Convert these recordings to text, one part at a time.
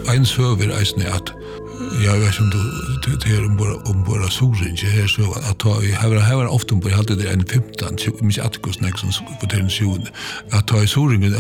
en söver eisne at jag vet inte det är ombord solen här så att jag har ofta på hade det en 15 mycket atkus nästan på den sjön att ta i solen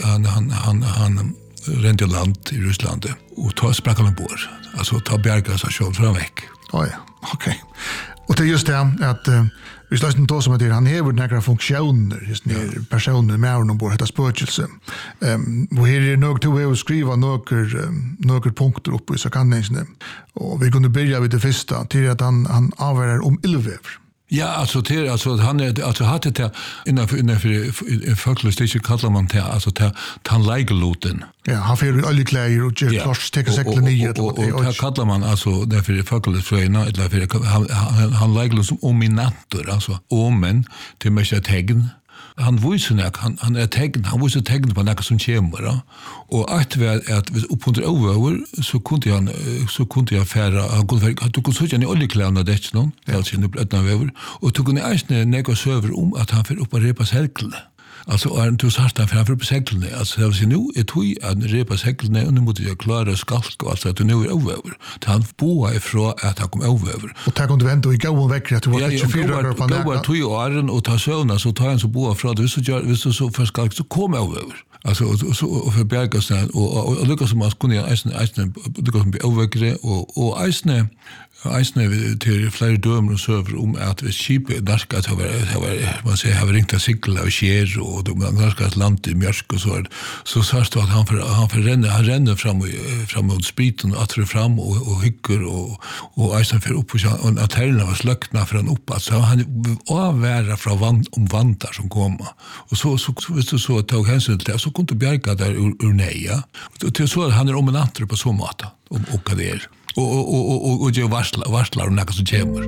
han rent land i Ryssland och ta sprack ombord alltså ta berga så själv från väck. Ja, okej. Och det är just det att vi slår inte då som att han har några funktioner just när personer med ombord heter spökelse. Och här är nog till att skriva några punkter upp i så kan det inte. Och vi kunde börja vid det första till att han avvärar om ildväv. Ja, alltså han är alltså hade det innanför folklustigt kallar man det alltså han lägeloten. Ja, han får alla kläder och gör klart täcka sig ner och det kallar man alltså därför folklusfröjna eller för han lägelot som ominator alltså omen till mycket tegn. Han visar han är tegn, han visar tegn på något som kommer och att upp under över så kunde jag färra han kunde så gärna alla kläderna det någon alltså nu blödna över och tog en ärsne något server att han för upp och repa cykeln. Alltså är inte så starta framför på cykeln alltså det var nu ett tog en repa cykeln och nu måste jag klara skalk och alltså att nu är över han boa ifrån att han kom över och ta kunde vänta och gå väck att det var 24 på det var 2 år och ta söna så tar han så boa från det så för skalk så kom över alltså så för bergas och lyckas som man kunde eisne det går med övergre och eisne till flera dömer och server att vi skip darska att var man säger har ringt att cykla och sker och de darska att land i mörk och så sårt att han ränner fram mot spriten och att fram och hycker och eisen för upp och att hällarna var släckna för han uppåt så han avvära från vantar som komma och så tog hänsyn till det så kunde bjärka där ur neja och till så han är om en antre på så mata och vad det är och jag varslar om något som kommer.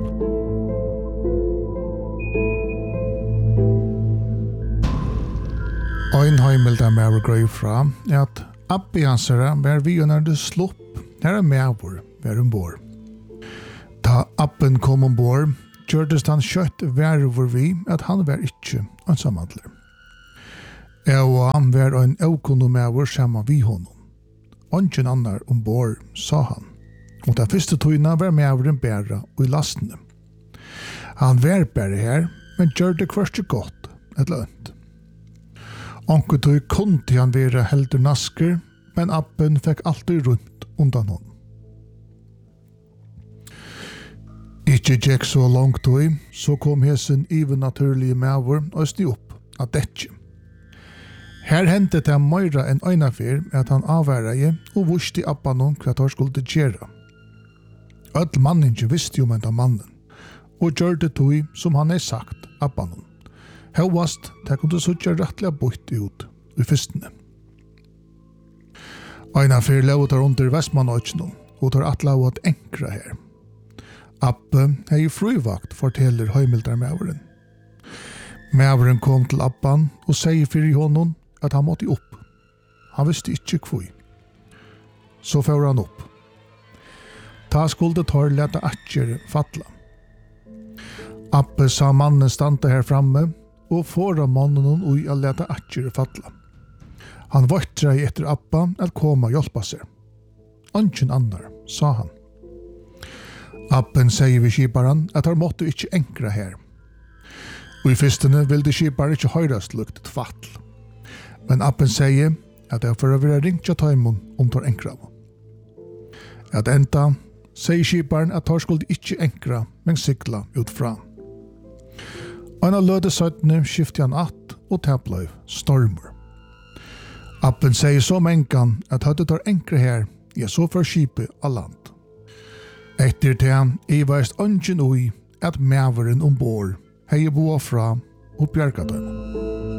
Ein heimel der med grøy fra at Abbi hansara var vi under det slopp her med var ombord. Da Abben kom ombord, gjørtes han kjøtt verver vi at han var ikke en samhandler. Og han var en økonomer sammen vi honom. Ongen annar ombord, sa han. Og den første tøyna var medveren bæra og i lastene. Han var bæra her, men gjør det kvørste godt, et lønt. Onkel tøy kunne han være heldur nasker, men Abben fikk alltid rundt undan hon. Ikke gikk så langt tøy, så kom hesen even naturlige medver og sni opp av dette. Her hendte det møyra enn øynafyr at han avværeie og vurste i Abbanon hva han skulle gjøre. Öll manningen visste om enda mannen, og gjør det tog som han sagt Abbanon. Høvast, det kunne suttja rettelig bort ut i fyrstene. Øyna fyr levet der under Vestmannøytsnum, og tar at lavet enkra her. Abbe hei fruvakt, forteller høymildarmæveren. Mæveren kom til Abban og sier fyrir honom at han måtte opp. Han visste ikke kvui. Så får han opp. Ta skulle tar leta atjer fatla. Abbe sa mannen standa her framme og fåra mannen ui a leta atjer fatla. Han vøytra etter Abba at koma hjelpa seg. Ongen annar, sa han. Abben sier vi skiparen at han måtte ikke enkra her. Og i fyrstene ville skiparen ikke høyrast lukt et fatl. Men Abben sier at det er for å være ringt av taimon tar enkra. At enda sier skiparen at han skulle ikke enkra, men sykla utfra. Og en av lødesøttene skiftet han att og tabla stormer. Abben sier så mengan at hadde tar enkra her, så for skipet av land. Etter det veist ongen ui at mæveren ombord hei boa fra og bjerga dem.